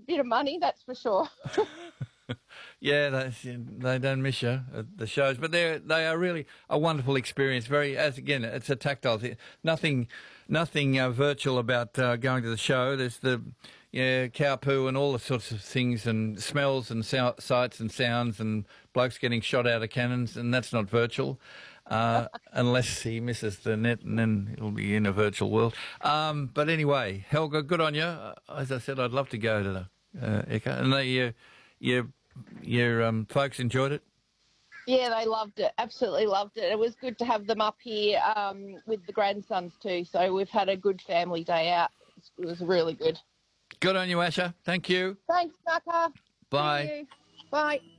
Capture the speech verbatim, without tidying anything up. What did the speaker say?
bit of money, that's for sure. Yeah, they, they don't miss you at the shows, but they they are really a wonderful experience. Very, as again, it's a tactile thing. Nothing, nothing uh, virtual about uh, going to the show. There's the yeah cow poo and all the sorts of things and smells and sou- sights and sounds and blokes getting shot out of cannons, and that's not virtual. Uh, unless he misses the net, and then it'll be in a virtual world. Um, but anyway, Helga, good on you. Uh, As I said, I'd love to go to the uh, Eka, and they, uh, you. Your um, folks enjoyed it? Yeah, they loved it. Absolutely loved it. It was good to have them up here um, with the grandsons too. So we've had a good family day out. It was really good. Good on you, Asha. Thank you. Thanks, Naka. Bye. See you. Bye.